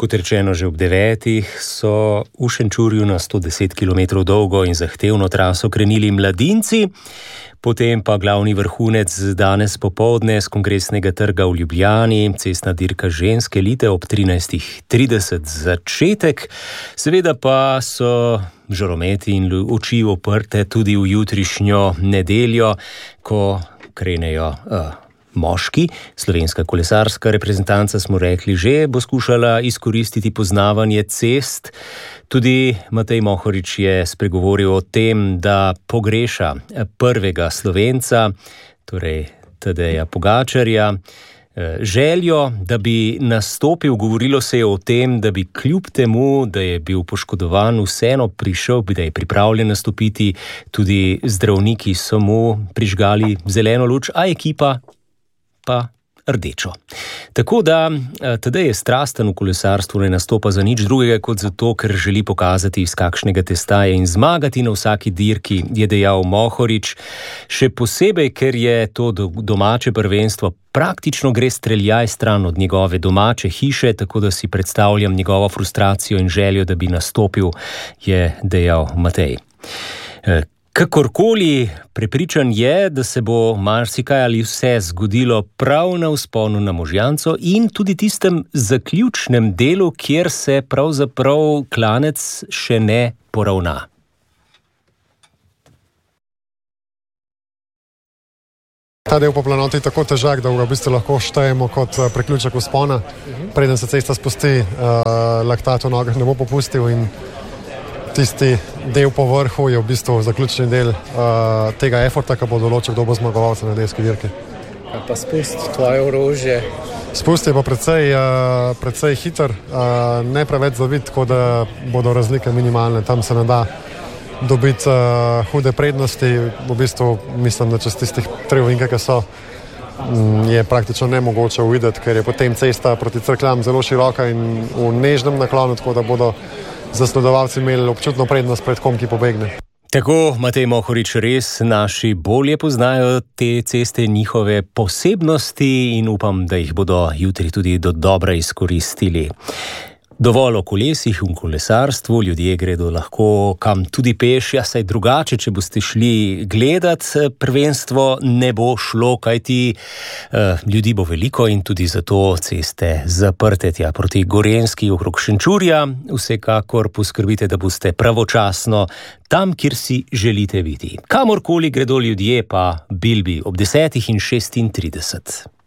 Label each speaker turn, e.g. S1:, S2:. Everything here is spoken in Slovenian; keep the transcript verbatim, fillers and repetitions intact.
S1: Kot rečeno, že ob devetih so v Šenčurju na sto deset kilometrov dolgo in zahtevno traso krenili mladinci, potem pa glavni vrhunec danes popoldne z Kongresnega trga v Ljubljani, cestna dirka ženske elite ob trinajstih trideset začetek. Seveda pa so žarometi in oči oprte tudi v jutrišnjo nedeljo, ko krenejo uh, moški. Slovenska kolesarska reprezentanca, smo rekli že, bo skušala izkoristiti poznavanje cest. Tudi Matej Mohorič je spregovoril o tem, da pogreša prvega Slovenca, torej Tadeja Pogačarja, željo, da bi nastopil. Govorilo se je o tem, da bi kljub temu, da je bil poškodovan, vseeno prišel, da je pripravljen nastopiti. Tudi zdravniki so mu prižgali zeleno luč, a ekipa pa rdečo. Tako da Tadej je strasten v kolesarstvu, ne nastopa za nič drugega kot zato, ker želi pokazati, iz kakšnega testa je in zmagati na vsaki dirki, je dejal Mohorič. Še posebej, ker je to domače prvenstvo, praktično gre streljaj stran od njegove domače hiše, tako da si predstavljam njegovo frustracijo in željo, da bi nastopil, je dejal Matej. Kakorkoli, prepričan je, da se bo marsikaj ali vse zgodilo prav na vzponu na Možjanco in tudi tistem zaključnem delu, kjer se pravzaprav klanec še ne poravna.
S2: Ta del po planoti je tako težak, da ga v bistvu lahko štejemo kot priključek vzpona. Preden se cesta spusti, uh, laktat v nogah ne bo popustil in tisti del po vrhu je v bistvu zaključni del uh, tega eforta, ki bo določil, kdo bo zmagovalca na nedeljski dirki.
S3: Pa spust, tvoje orožje?
S2: Spust je pa precej, uh, precej hiter, uh, ne preveč zavit, tako da bodo razlike minimalne. Tam se ne da dobiti uh, hude prednosti. V bistvu mislim, da čez tistih tri ovinke, ki so, je praktično nemogoče uvideti, ker je potem cesta proti Cerkljam zelo široka in v nežnem naklonu, tako da bodo zasledovalci imeli občutno prednost pred kom, ki pobegne.
S1: Tako, Matej Mohorič, res naši bolje poznajo te ceste, njihove posebnosti in upam, da jih bodo jutri tudi do dobra izkoristili. Dovolj o kolesih in kolesarstvu, ljudje gredo lahko kam tudi peš, ja saj drugače, če boste šli gledat prvenstvo, ne bo šlo, kajti eh, ljudi bo veliko in tudi zato ceste zaprte tja proti Gorenjski okrog Šenčurja. Vsekakor poskrbite, da boste pravočasno tam, kjer si želite biti. Kamorkoli gredo ljudje, pa Bilbi ob desetih in šestintrideset.